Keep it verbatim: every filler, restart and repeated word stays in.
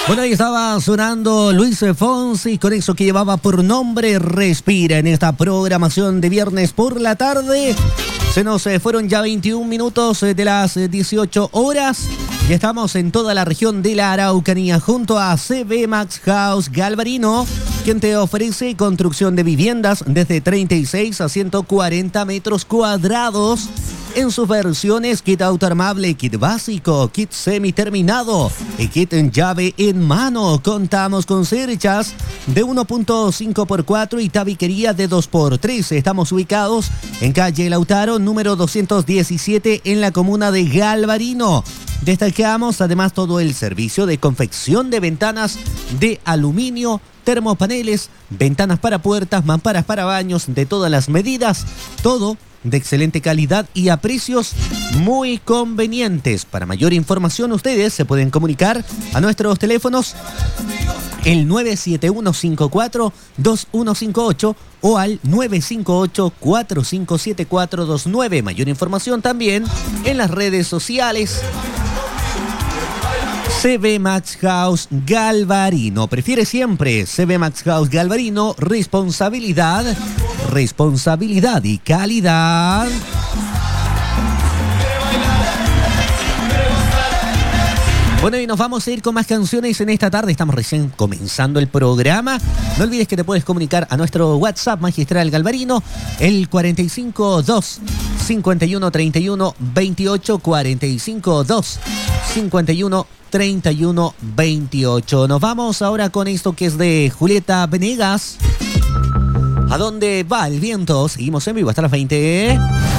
Bueno, ahí estaba sonando Luis Fonsi con eso que llevaba por nombre Respira en esta programación de viernes por la tarde. Se nos eh, fueron ya veintiún minutos eh, de las eh, dieciocho horas y estamos en toda la región de la Araucanía junto a C B Max House Galvarino, quien te ofrece construcción de viviendas desde treinta y seis a ciento cuarenta metros cuadrados en sus versiones kit autoarmable, kit básico, kit semi-terminado y kit en llave en mano. Contamos con cerchas de uno punto cinco por cuatro y tabiquería de dos por tres. Estamos ubicados en calle Lautaro, número doscientos diecisiete, en la comuna de Galvarino. Destacamos además todo el servicio de confección de ventanas de aluminio, termopaneles, ventanas para puertas, mamparas para baños de todas las medidas, todo de excelente calidad y a precios muy convenientes. Para mayor información ustedes se pueden comunicar a nuestros teléfonos el nueve siete uno cinco cuatro dos uno cinco ocho o al nueve cinco ocho cuatro cinco siete cuatro dos nueve. Mayor información también en las redes sociales. C B Max House Galvarino. Prefiere siempre C B Max House Galvarino. Responsabilidad, responsabilidad y calidad. Bueno, y nos vamos a ir con más canciones en esta tarde. Estamos recién comenzando el programa. No olvides que te puedes comunicar a nuestro WhatsApp Magistral Galvarino, el cuarenta y cinco dos cincuenta y uno treinta y uno veintiocho, cuarenta y cinco dos cincuenta y uno treinta y uno veintiocho. Nos vamos ahora con esto que es de Julieta Venegas. ¿A dónde va el viento? Seguimos en vivo hasta las veinte.